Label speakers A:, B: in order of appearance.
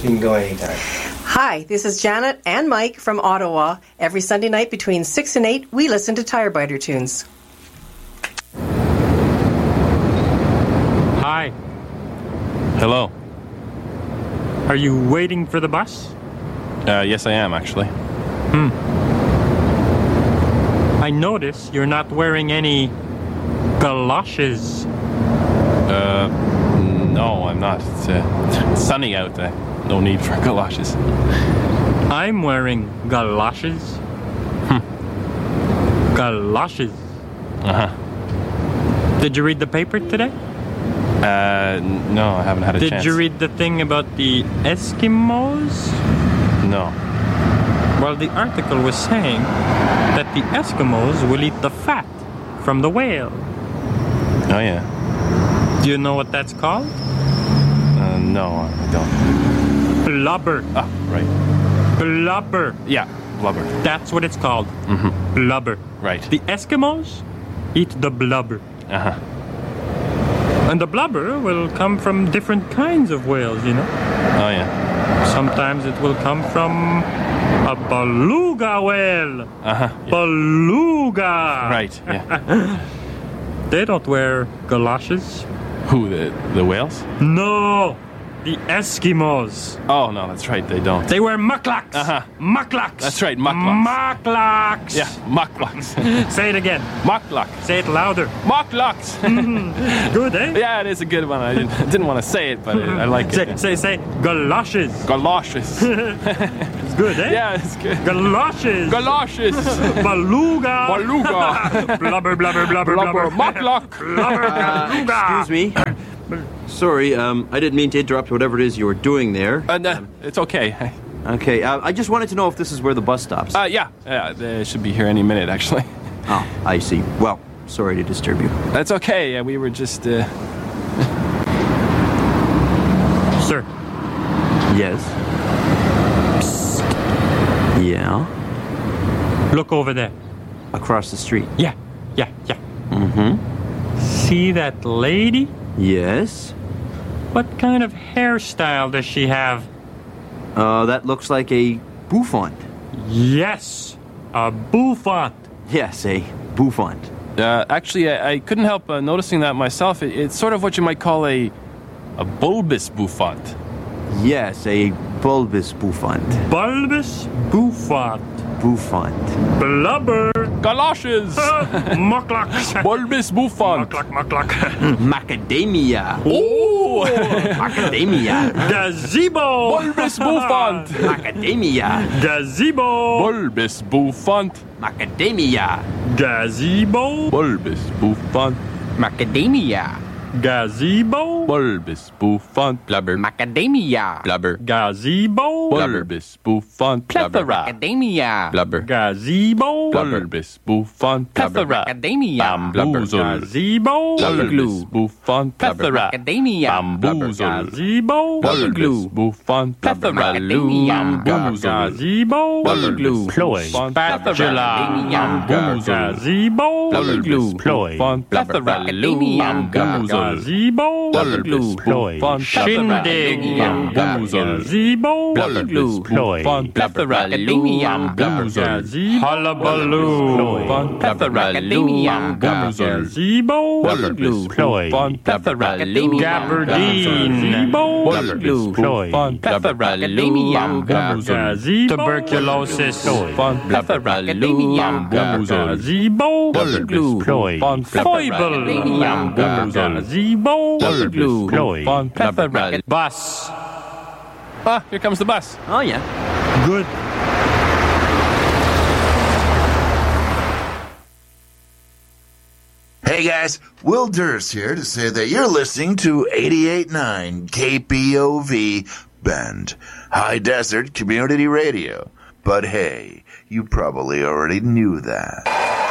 A: You can go anytime.
B: Hi, this is Janet and Mike from Ottawa. Every Sunday night between 6 and 8, we listen to Tire Biter Tunes.
C: Hi.
D: Hello.
C: Are you waiting for the bus?
D: Yes, I am, actually.
C: I notice you're not wearing any galoshes.
D: No, I'm not. It's sunny out. No need for galoshes.
C: I'm wearing galoshes. Galoshes.
D: Uh-huh.
C: Did you read the paper today?
D: No, I haven't had a chance.
C: Did you read the thing about the Eskimos?
D: No.
C: Well, the article was saying that the Eskimos will eat the fat from the whale.
D: Oh, yeah.
C: Do you know what that's called?
D: No, I don't.
C: Blubber.
D: Ah, right.
C: Blubber.
D: Yeah, blubber.
C: That's what it's called.
D: Mm-hmm.
C: Blubber.
D: Right.
C: The Eskimos eat the blubber.
D: Uh-huh.
C: And the blubber will come from different kinds of whales, you know?
D: Oh, yeah.
C: Sometimes it will come from a beluga whale.
D: Uh-huh. Yeah.
C: Beluga.
D: Right, yeah.
C: They don't wear galoshes.
D: Who, the whales?
C: No, the Eskimos.
D: Oh, no, that's right, they don't.
C: They wear mucklucks.
D: Uh-huh.
C: Mucklucks.
D: That's right, mucklucks.
C: Mucklucks.
D: Yeah, mucklucks.
C: Say it again.
D: Muckluck.
C: Say it louder.
D: Mucklucks.
C: Good, eh?
D: Yeah, it is a good one. I didn't want to say it, but I like it.
C: Say galoshes.
D: Galoshes.
C: It's good, eh?
D: Yeah, it's good.
C: Galoshes.
D: Galoshes.
C: Beluga.
D: Beluga.
C: Blubber, blubber, blubber, blubber.
D: Muckluck.
C: Blubber, beluga.
A: Excuse me. Sorry, I didn't mean to interrupt whatever it is you were doing there.
D: It's okay.
A: Okay, I just wanted to know if this is where the bus stops.
D: Yeah, they should be here any minute, actually.
A: Oh, I see. Well, sorry to disturb you.
D: That's okay. Yeah, we were just,
C: Sir.
A: Yes? Psst. Yeah?
C: Look over there.
A: Across the street.
C: Yeah.
A: Mm-hmm.
C: See that lady?
A: Yes?
C: What kind of hairstyle does she have?
A: That looks like a bouffant.
C: Yes, a bouffant.
A: Yes, a bouffant.
D: actually, I couldn't help noticing that myself. It's sort of what you might call a bulbous bouffant.
A: Yes, a bulbous bouffant.
C: Bulbous bouffant.
A: Bouffant.
C: Blubber.
D: Galoshes.
C: Muckluck.
D: Bulbous bouffant.
C: Muckluck.
A: Macadamia.
D: Oh!
A: Macadamia.
C: Gazebo.
D: Bulbous bouffant.
A: Macadamia.
C: Gazebo.
D: Bulbous bouffant.
A: Macadamia.
C: Gazebo.
D: Bulbous bouffant.
E: Macadamia.
C: Gazebo.
D: Bulbous bouffant.
E: Blubber. Macadamia. Blubber.
C: Gazebo.
D: Bulbous bouffant. Plethora.
E: Macadamia.
D: Blubber.
C: Gazebo.
D: Bulbous bouffant. Plethora.
E: Macadamia.
D: Bamboozle.
C: Gazebo.
D: Bulbous bouffant. Plethora.
E: Macadamia.
D: Bamboozle.
C: Gazebo.
D: Bulbous bouffant. Plethora. Bamboozle.
C: Gazebo.
E: Glue.
C: Ploy. Spatula. Gazebo.
D: Bulbous
C: Ploy.
D: bouffant. Plethora. Bamboozle.
C: Gazebo.
D: Bulbous
C: Ploy.
D: bouffant.
C: Shindig.
D: Bamboozle.
C: Gazebo.
D: Bulbous
C: Ploy.
D: bouffant. Plethora. Bamboozle.
C: Gazebo. Hullabaloo.
D: Plethora. Bamboozle.
C: Gazebo.
D: Bulbous
C: Ploy.
D: bouffant. Plethora.
C: Gabardine.
D: Bulbous
C: Ploy.
D: bouffant. Plethora. Bamboozle.
C: Gazebo. Tuberculosis.
D: Bouffant. Plethora. Bamboozle.
C: Gazebo.
D: Bulbous
C: Ploy.
D: bouffant.
C: Foible. Gazebo.
D: Bulbous
C: Ploy.
D: bouffant. Plethora.
C: Bus.
D: Ah, here comes the bus.
A: Oh, yeah.
C: Good.
F: Hey guys, Will Durst here to say that you're listening to 88.9 KPOV Bend, High Desert Community Radio. But hey, you probably already knew that.